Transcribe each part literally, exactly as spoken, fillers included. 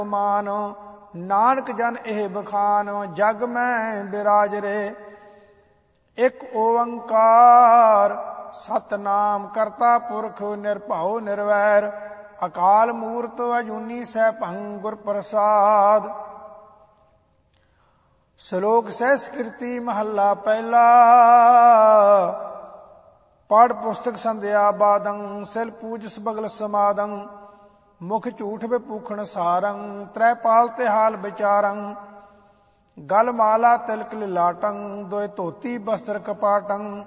ਮਾਨ। ਨਾਨਕ ਜਨ ਇਹ ਬਖਾਨ ਜਗ ਮੈਂ ਬਿਰਾਜ ਰੇ। ਇੱਕ ਓੰਕਾਰ ਸਤਨਾਮ ਕਰਤਾ ਪੁਰਖ ਨਿਰਭਉ ਨਿਰਵੈਰ। ਅਕਾਲ ਮੂਰਤ ਅਜੂਨੀ ਸੈਭੰ ਗੁਰ ਪ੍ਰਸਾਦ। ਸ਼ਲੋਕ ਸੰਸਕ੍ਰਿਤੀ ਮਹੱਲਾ ਪਹਿਲਾ। ਪੜ੍ਹ ਪੁਸਤਕ ਸੰਧਿਆ ਬਾਦੰ ਸਿਲ ਪੂਜਸ ਬਗਲ ਸਮਾਦੰ। ਮੁਖ ਝੂਠ ਵਿਪੂਖਣ ਸਾਰੰ ਤ੍ਰੈ ਪਾਲ ਤੇ ਹਾਲ ਵਿਚਾਰੰ। ਗਲ ਮਾਲਾ ਤਿਲਕ ਲਿਲਾਟੰ ਦੋਇ ਧੋਤੀ ਬਸਤਰ ਕਪਾਟੰ।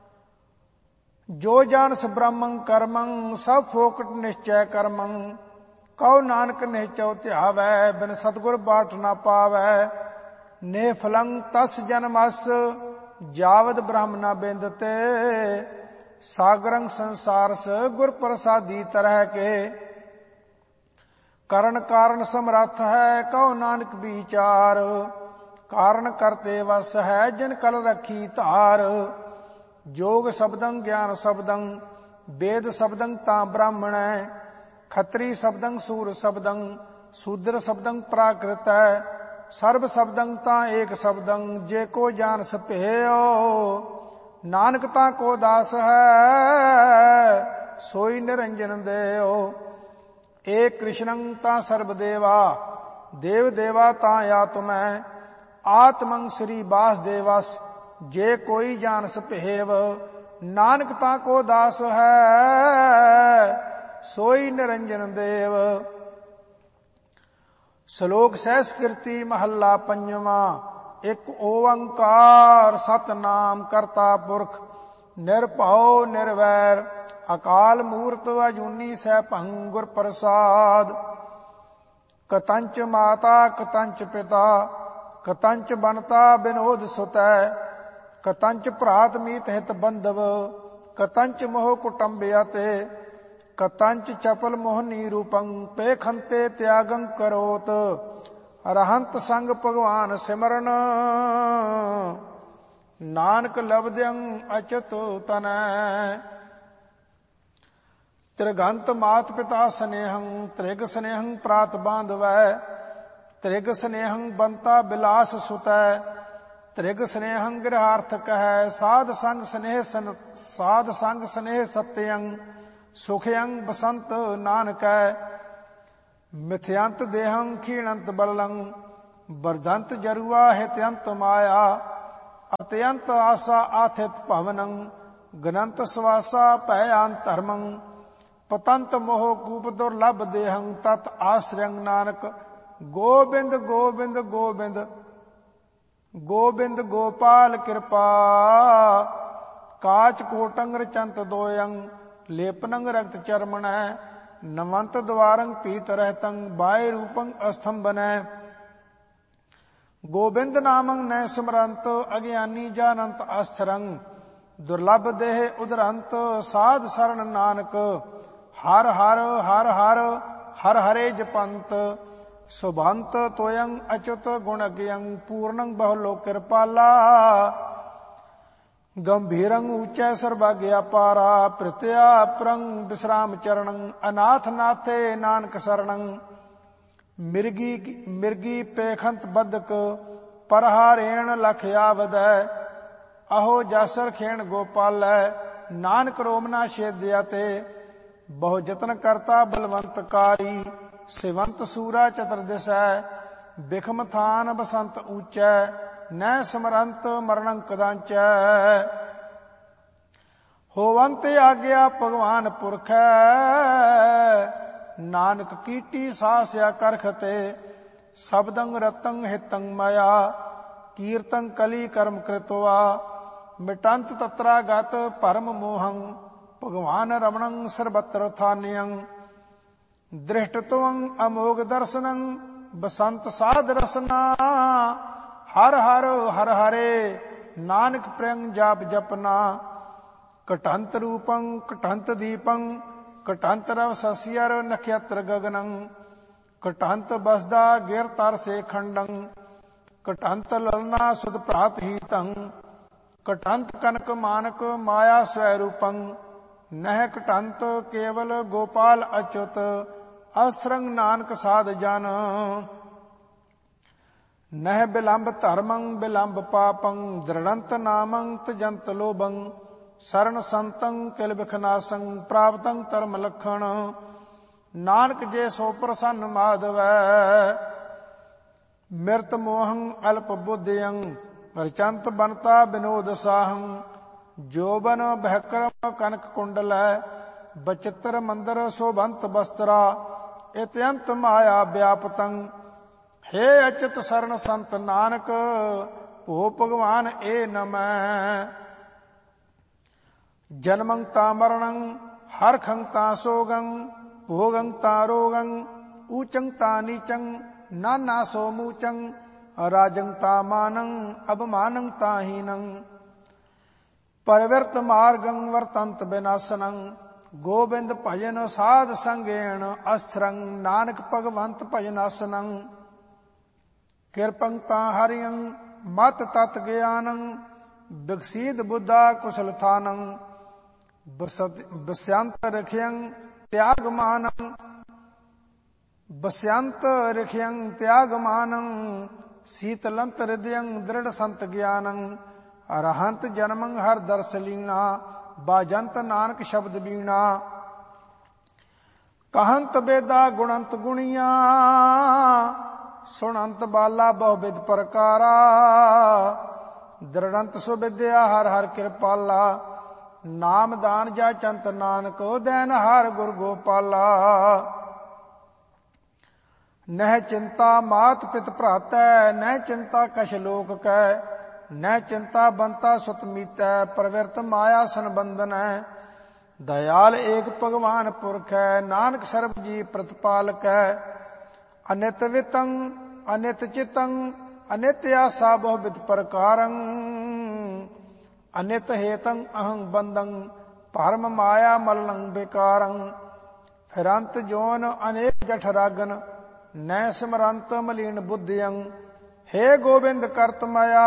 ਜੋ ਜਾਨਸ ਬ੍ਰਹਮੰ ਕਰਮੰ ਸਭ ਫੋਕਟ ਨਿਸ਼ਚੈ ਕਰਮੰ। ਕਉ ਨਾਨਕ ਨਿਹਚਉ ਧਿਆਵੈ ਬਿਨ ਸਤਿਗੁਰ ਬਾਟ ਨਾ ਪਾਵੈ। ਨੇ ਫਲੰ ਤਸ ਜਨਮਸ ਜਾਵਦ ਬ੍ਰਹਮ ਨਾ ਬਿੰਦਤੇ। ਸਾਗਰੰ ਸੰਸਾਰਸ ਗੁਰ ਪ੍ਰਸਾਦੀ ਤਰਹਿ ਕੇ। ਕਰਨ ਕਾਰਨ ਸਮਰੱਥ ਹੈ ਕਉ ਨਾਨਕ ਵਿਚਾਰ। ਕਾਰਨ ਕਰਤੇ ਵਸ ਹੈ ਜਿਨ ਕਲ ਰੱਖੀ ਧਾਰ। ਜੋਗ ਸ਼ਬਦੰ ਗਿਆਨ ਸ਼ਬਦੰ ਵੇਦ ਸ਼ਬਦੰ ਤਾਂ ਬ੍ਰਾਹਮਣੈ। ਖੱਤਰੀ ਸ਼ਬਦੰ ਸੂਰ ਸ਼ਬਦੰ ਸ਼ੂਦਰ ਸ਼ਬਦੰ ਪ੍ਰਾਕ੍ਰਿਤੈ। ਸਰਬ ਸ਼ਬਦੰ ਤਾਂ ਏਕ ਸ਼ਬਦੰ ਜੇ ਕੋ ਜਾਨ ਸਭੇਓ। ਨਾਨਕ ਤਾਂ ਕੋ ਦਾਸ ਹੈ ਸੋਈ ਨਿਰੰਜਨ ਦੇਓ। ਏਕ ਕ੍ਰਿਸ਼ਨੰ ਤਾਂ ਸਰਬ ਦੇਵਾ ਦੇਵ ਦੇਵਾ ਤਾਂ ਆਤਮੈ। ਆਤਮੰ ਸ੍ਰੀ ਵਾਸੁਦੇਵਸ ਜੇ ਕੋਈ ਜਾਨ ਸਭੇਵ। ਨਾਨਕ ਤਾਂ ਕੋ ਦਾਸ ਹੈ ਸੋਈ ਨਿਰੰਜਨ ਦੇਵ। ਸ਼ਲੋਕ ਸੰਸਕ੍ਰਿਤੀ ਮਹੱਲਾ ਪੰਜਵਾਂ। ਇੱਕ ਓੰਕਾਰ ਸਤਨਾਮ ਕਰਤਾ ਪੁਰਖ ਨਿਰਭਉ ਨਿਰਵੈਰ। ਅਕਾਲ ਮੂਰਤ ਅਜੂਨੀ ਸੈਭੰ ਗੁਰ ਪ੍ਰਸਾਦ। ਕਤੰਚ ਮਾਤਾ ਕਤੰਚ ਪਿਤਾ ਕਤੰਚ ਬਨਤਾ ਬਿਨੋਦ ਸੁਤੈ। ਕਤੰਚ ਭਰਾਤ ਮੀਤ ਹਿਤ ਬੰਧਵ ਕਤੰਚ ਮੋਹ ਕੁਟੰਬਿਆ ਤੇ। ਕਤੰਚ ਚਪਲ ਮੋਹਨੀ ਰੂਪੰ ਪੇਖੰਤੇ ਤਿਆਗੰ ਕਰੋਤ। ਅਰਹੰਤ ਸੰਗ ਭਗਵਾਨ ਸਿਮਰਨ ਨਾਨਕ ਲਬਦਿਅੰ ਅਚਤ ਤਨੈ। ਤ੍ਰਿਗੰਤ ਮਾਤ ਪਿਤਾ ਸਨੇਹੰ ਤ੍ਰਿਗ ਸਨੇਹੰ ਪ੍ਰਾਤ ਬਾਂਧਵੈ। ਤ੍ਰਿਗ ਸਨੇਹੰ ਬੰਤਾ ਬਿਲਾਸ ਸੁਤੈ। ਤ੍ਰਿਗ ਸਨੇਹੰ ਗ੍ਰਹਾਰਥ ਕਹੈ। ਸਾਧ ਸੰਗ ਸਨੇਹ ਸਾਧ ਸੰਗ ਸਨੇਹ ਸਤਯੰ ਸੁਖਯੰ ਬਸੰਤ ਨਾਨਕੈ। ਮਿਥਯੰਤ ਦੇਹੰ ਖੀਣੰਤ ਬਲਲੰ ਵਰਧੰਤ ਜਰੂਆ ਹਿਤਯੰਤ ਮਾਇਆ। ਅਤਯੰਤ ਆਸਾ ਆਥਿਤ ਭਵਨੰ ਗਨੰਤ ਸਵਾਸਾ ਭੈ ਅੰਤਰਮੰ। ਪਤੰਤ ਮੋਹ ਕੂਪ ਦੁਰਲਭ ਦੇਹੰ ਤਤ ਆਸਰਯੰ ਨਾਨਕ। ਗੋਬਿੰਦ ਗੋਬਿੰਦ ਗੋਬਿੰਦ ਗੋਬਿੰਦ ਗੋਪਾਲ ਕਿਰਪਾ। ਕਾਚ ਕੋਟੰਗ ਰਚੰਤ ਦੋਯੰ ਲੇਪਨੰ ਰਕਤ ਚਰਮਣੈ। ਨਵੰਤ ਦਵਾਰੰ ਪੀਤ ਰਹਿਤੰ ਬਾਏ ਰੂਪੰ ਅਸਥੰਬਨੈ। ਗੋਬਿੰਦ ਨਾਮੰ ਨੈ ਸਿਮਰੰਤ ਅਗਿਆਨੀ ਜਾਨੰਤ ਅਸਥਰੰ। ਦੁਰਲਭ ਦੇਹ ਉਦਰੰਤ ਸਾਧ ਸਰਣ ਨਾਨਕ। ਹਰ ਹਰ ਹਰ ਹਰ ਹਰ ਹਰੇ ਜਪੰਤ। ਸੁਭੰਤ ਤੋਯੰ ਅਚੁਤ ਗੁਣ ਅਗਿਯੰ ਪੂਰਨੰ ਬਹੁਲੋ ਕਿਰਪਾਲਾ। ਗੰਭੀਰੰ ਊਚੈ ਸਰਬਗ ਅਪਾਰਾ ਪ੍ਰਿਤਿਆ ਪ੍ਰੰ ਵਿਸਰਾਮ ਚਰਣੰ। ਅਨਾਥ ਨਾਥੇ ਨਾਨਕ ਸਰਣੰ। ਮਿਰਗੀ ਮਿਰਗੀ ਪੇਖੰਤ ਬਦਕ ਪਰਹਾਰੇਣ ਲਖ ਆਵਦੈ। ਅਹੋ ਜਾਸਰ ਖੇਣ ਗੋਪਾਲੈ ਨਾਨਕ ਰੋਮਨਾ ਛੇਦਿਆ ਤੇ। ਬਹੁ ਜਤਨ ਕਰਤਾ ਬਲਵੰਤ ਕਾਰੀ ਸਿਵੰਤ ਸੂਰਾ ਚਤੁਰ ਦਿਸੈ। ਬਿਖਮ ਥਾਨ ਬਸੰਤ ਊਚੈ ਨੈ ਸਮਰੰਤ ਮਰਣੰ ਕਦਾਂਚੈ। ਹੋਵੰਤ ਆਗਿਆ ਭਗਵਾਨ ਪੁਰਖੈ ਨਾਨਕ ਕੀਟੀ ਸਾਸਿਆ ਕਰਖ ਤੇ। ਸ਼ਬਦੰ ਰਤੰ ਹਿਤੰ ਮਾਇਆ ਕੀਰਤੰ ਕਲੀ ਕਰਮ ਕ੍ਰਿਤਵਾ। ਮਿਟੰਤ ਤਤਰਾ ਗਤ ਭਰਮ ਮੋਹੰ ਭਗਵਾਨ ਰਮਣੰ ਸਰਬਤਰ ਥਾਨਯੰ। ਦ੍ਰਿਸ਼ਟਤਵੰ ਅਮੋਘ ਦਰਸ਼ਨੰ ਬਸੰਤ ਸਾਧ ਰਸਨਾ। ਹਰ ਹਰ ਹਰ ਹਰੇ ਨਾਨਕ ਪ੍ਰਯੰਗ ਜਾਪ ਜਪਨਾ। ਕਟੰਤ ਰੂਪੰ ਕਟੰਤ ਦੀਪੰ ਕਟੰਤ ਰਵ ਸਸਿਅਰ ਨਖਯਤਰ ਗਗਨੰ। ਕਟੰਤ ਬਸਦਾ ਗਿਰ ਤਰ ਸੇ ਖੰਡੰ ਕਟੰਤ ਲਲਨਾ ਸੁਧ ਪ੍ਰਾਤ ਹੀਤੰ। ਕਟੰਤ ਕਨਕ ਮਾਨਕ ਮਾਇਆ ਸਵੈ ਰੂਪੰ। ਨਹਿ ਕਟੰਤ ਕੇਵਲ ਗੋਪਾਲ ਅਚੁਤ। ਅਸਰੰਗ ਨਾਨਕ ਸਾਧ ਜਨ। ਨਹਿ ਬਿਲੰਬ ਧਰਮੰ ਬਿਲੰਬ ਪਾਪੰ ਦ੍ਰਿੜੰਤ ਨਾਮੰ ਤਜੰਤ ਲੋਭੰ ਸਰਨ ਸੰਤੰ ਕਿਲ ਬਿਖਨਾਸੰ ਪ੍ਰਾਪਤੰ ਧਰਮ ਲਖਣ। ਨਾਨਕ ਜੇ ਸੋ ਪ੍ਰਸੰਨ ਮਾਧਵੈ ਮਿਰਤ ਮੋਹੰ ਅਲਪ ਬੁੱਧਿਯੰ ਰਚੰਤ ਬਨਤਾ ਬਿਨੋਦ ਸਾਹੰ। ਜੋਬਨ ਬਹਿਕਰਮ ਕਨਕ ਕੁੰਡਲੈ ਬਚਿੱਤਰ ਮੰਦਰ ਸੋਭੰਤ ਬਸਤਰਾ ਇਤਅੰਤ ਮਾਇਆ ਵਿਆਪਤੰ। ਹੇ ਅਚਿਤ ਸਰਨ ਸੰਤ ਨਾਨਕ ਭੋ ਭਗਵਾਨ ਏ ਨਮੈ। ਜਨਮੰ ਤਾ ਮਰਣੰ ਹਰਖੰ ਤਾ ਸੋਗੰ ਭੋਗੰ ਤਾ ਰੋਗੰ ਊਚੰ ਤਾ ਨੀਚੰ ਨਾਨਾ ਸੋ ਮੂਚੰ ਰਾਜੰ ਤਾ ਮਾਨੰ ਅਭਮਾਨੰ ਤਾ ਹੀਨੰ। ਪਰਵਿਰਤ ਮਾਰਗੰ ਵਰਤੰਤ ਬਿਨਾਸਨੰ ਗੋਬਿੰਦ ਭਜਨ ਸਾਧ ਸੰਗੇਣ ਅਸਰੰ ਨਾਨਕ ਭਗਵੰਤ ਭਜਨਾਸਨੰ। ਕਿਰਪੰ ਤਾ ਹਰਿਯੰ ਮਤ ਤਤ ਗਿਆਨੰ ਬਿਕਸੀਦ ਬੁੱਧਾ ਕੁਸ਼ਲ ਥਾਨੰ। ਬਸਯੰਤ ਰਖਿਯੰ ਤਿਆਗ ਮਾਨੰ ਬਸਯੰਤ ਰਖਿਯੰ ਤਿਆਗ ਮਾਨੰ ਸੀਤਲੰਤ ਹਿਰਦਯੰ ਦ੍ਰਿੜ ਸੰਤ ਗਿਆਨੰ। ਅਰਹੰਤ ਜਨਮੰ ਹਰ ਦਰਸ ਲੀਣਾ ਬਾਜੰਤ ਨਾਨਕ ਸ਼ਬਦ ਬੀਣਾ। ਕਹੰਤ ਬੇਦਾ ਗੁਣੰਤ ਗੁਣੀਆਂ ਸੁਣੰਤ ਬਾਲਾ ਬਹੁ ਬਿਦ ਪ੍ਰਕਾਰਾ। ਦ੍ਰਿੜੰਤ ਸੁਵਿਦਿਆ ਹਰ ਹਰ ਕਿਰਪਾਲਾ ਨਾਮ ਦਾਨ ਜਾ ਚੰਤ ਨਾਨਕ ਦੈਨ ਹਰ ਗੁਰ ਗੋਪਾਲਾ। ਨਹਿ ਚਿੰਤਾ ਮਾਤ ਪਿਤ ਭਰਾਤੈ ਨਹਿ ਚਿੰਤਾ ਕਛ ਲੋਕ ਕੈ ਨਹਿ ਚਿੰਤਾ ਬੰਤਾ ਸੁਤ ਮੀਤੈ ਪ੍ਰਵਿਰਤ ਮਾਇਆ ਸੰਬੰਧਨੈ। ਦਇਆਲ ਏਕ ਭਗਵਾਨ ਪੁਰਖ ਹੈ ਨਾਨਕ ਸਰਬ ਜੀ ਪ੍ਰਤਪਾਲਕੈ। ਅਨਿਤ ਵਿਤੰ ਅਨਿਤ ਚਿਤੰ ਅਨਿਤ ਆਸਾ ਬਹੁ ਬਿਦ ਪ੍ਰਕਾਰੰ। ਅਨਿਤ ਹੇਤੰ ਅਹੰ ਬੰਦੰ ਭਰਮ ਮਾਇਆ ਮਲੰ ਬੇਕਾਰੰ। ਫਿਰੰਤ ਜੋਨ ਅਨੇਕ ਜਠ ਰਾਗਨ ਨੈ ਸਿਮਰੰਤ ਮਲੀਨ ਬੁੱਧਿਯੰ। ਹੇ ਗੋਬਿੰਦ ਕਰਤ ਮਾਇਆ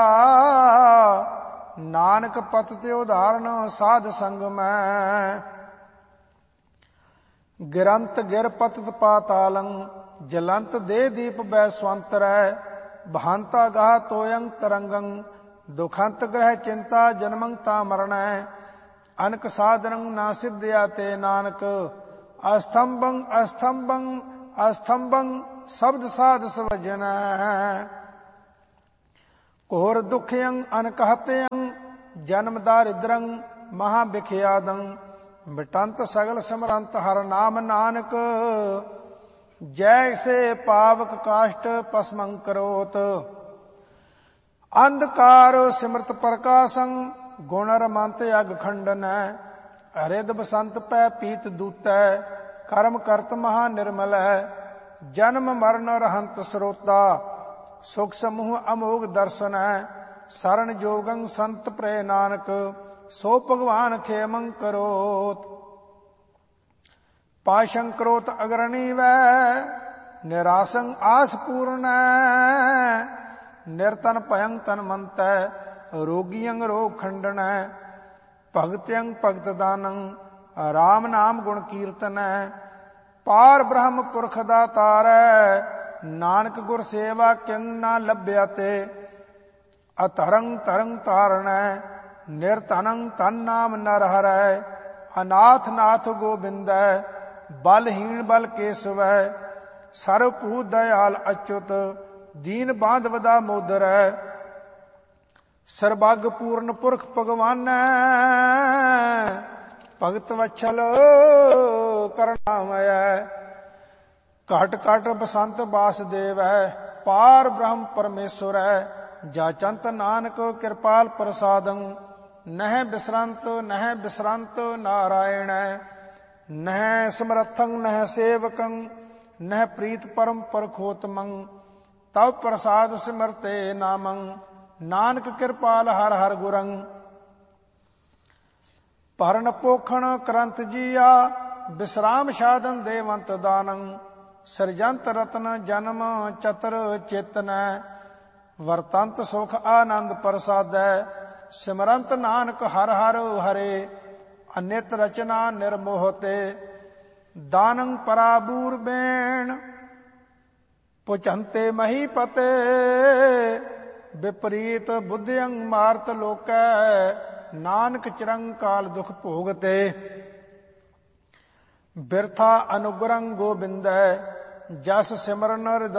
ਨਾਨਕ ਪਤ ਤੇ ਉਦਾਹਰਨ ਸਾਧ ਸੰਗ ਮੈਂ। ਗਿਰੰਤ ਗਿਰ ਪਤਿਤ ਪਾਤਾਲੰ ਜਲੰਤ ਦੇ ਦੀਪ ਬੈ ਸਵੰਤਰੈ। ਬਹੰਤਾ ਗਾਹ ਤੋਯੰ ਤਰੰਗੰ ਦੁਖੰਤ ਗ੍ਰਹਿ ਚਿੰਤਾ ਜਨਮੰ ਤਾ ਮਰਣੈ। ਅਨਕ ਸਾਧਨੰ ਨਾ ਸਿਧਿਆ ਤੇ ਨਾਨਕ ਅਸਥੰਭੰ ਅਸਥੰਭੰ ਅਸਥੰਭੰ ਸ਼ਬਦ ਸਾਧ ਸਵਜਨੈ। ਘੋਰ ਦੁਖਯੰ ਅਨਕਹਤਯੰ ਜਨਮ ਦਾਰਿਦ੍ਰੰ ਮਹਾ ਬਿਖਿਆਦੰ। ਮਿਟੰਤ ਸਗਲ ਸਿਮਰੰਤ ਹਰ ਨਾਮ ਨਾਨਕ ਜੈਸੇ ਪਾਵਕ ਕਾਸ਼ਟ ਪਸਮੰ ਕਰੋਤ। ਅੰਧਕਾਰ ਸਿਮਰਤ ਪ੍ਰਕਾਸ਼ੰ ਗੁਣ ਰਮੰਤ ਅਗ ਖੰਡਨੈ। ਹਰਿਦ ਬਸੰਤ ਪੈ ਪੀਤ ਦੂਤੈ ਕਰਮ ਕਰਤ ਮਹਾ ਨਿਰਮਲੈ। ਜਨਮ ਮਰਨ ਰਹੰਤ ਸਰੋਤਾ ਸੁਖ ਸਮੂਹ ਅਮੋਗ ਦਰਸ਼ਨੈ। ਸਰਨ ਜੋਗੰ ਸੰਤ ਪ੍ਰੈ ਨਾਨਕ ਸੋ ਭਗਵਾਨ ਖੇਮੰ ਕਰੋਤ। ਪਾਸ਼ੰ ਕਰੋਤ ਅਗਰਣੀ ਵੈ ਨਿਰਾਸੰ ਆਸ ਪੂਰਨੈ। ਨਿਰਤਨ ਭਯੰ ਤਨ ਮੰਤੈ ਰੋਗੀਅੰ ਰੋਗ ਖੰਡਨੈ। ਭਗਤਿਅੰ ਭਗਤ ਦਾਨੰ ਰਾਮ ਨਾਮ ਗੁਣ ਕੀਰਤਨੈ। ਪਾਰ ਬ੍ਰਹਮ ਪੁਰਖ ਦਾ ਤਾਰੈ ਨਾਨਕ ਗੁਰ ਸੇਵਾ ਕਿੰ ਨਾ ਲੱਭਿਆ ਤੇ। ਅਤਰੰ ਤਰੰ ਤਾਰਣੈ ਨਿਰਧਨੰ ਤਨ ਨਾਮ ਨਰ ਹਰੈ। ਅਨਾਥ ਨਾਥ ਗੋਬਿੰਦੈ ਬਲਹੀਣ ਬਲ ਕੇਸਵੈ। ਸਰਬ ਭੂਤ ਦਇਆਲ ਅਚੁਤ ਦੀਨ ਬਾਂਧਵਦਾ ਮੋਦਰੈ। ਸਰਬੱਗ ਪੂਰਨ ਪੁਰਖ ਭਗਵਾਨੈ ਭਗਤ ਵਛਲ ਕਰੁਣਾਮਯੈ। ਘਟ ਘਟ ਬਸੰਤ ਬਾਸਦੇਵੈ ਪਾਰ ਬ੍ਰਹਮ ਪਰਮੇਸ਼ਵਰੈ। ਜਾਚੰਤ ਨਾਨਕ ਕਿਰਪਾਲ ਪ੍ਰਸਾਦੰ ਨਹਿ ਬਿਸਰੰਤ ਨਹਿ ਬਿਸਰੰਤ ਨਾਰਾਇਣੈ। ਨਹਿ ਸਮਰਥੰ ਨਹਿ ਸੇਵਕੰ ਨਹਿ ਪ੍ਰੀਤ ਪਰਮ ਪਰਖੋਤਮੰ। ਤਵ ਪ੍ਰਸਾਦ ਸਿਮਰਤੇ ਨਾਮੰ ਨਾਨਕ ਕਿਰਪਾਲ ਹਰ ਹਰ ਗੁਰੰ। ਭਰਨ ਪੋਖਣ ਕਰੰਤ ਜੀਆ ਬਿਸਰਾਮ ਸਾਧਨ ਦੇਵੰਤ ਦਾਨੰ। ਸਿਰਜੰਤ ਰਤਨ ਜਨਮ ਚਤਰ ਚੇਤਨੈ। ਵਰਤੰਤ ਸੁਖ ਆਨੰਦ ਪ੍ਰਸਾਦੈ। ਸਿਮਰੰਤ ਨਾਨਕ ਹਰ ਹਰ ਹਰੇ ਅਨਿਤ ਰਚਨਾ ਨਿਰਮੋਹ ਤੇ। ਦਾਨੰ ਪਰਾਬੂਰ ਬੇਣ ਪੁਚੰਤੇ ਮਹੀਪਤੇ ਵਿਪਰੀਤ ਬੁੱਧਿਅੰ ਮਾਰਤ ਲੋਕੈ ਨਾਨਕ ਚਿਰੰਕਾਲ ਦੁਖ ਭੋਗਤੇ ਬਿਰਥਾ ਅਨੁਗ੍ਰਹੰ ਗੋਬਿੰਦੈ ਜਸ ਸਿਮਰਨ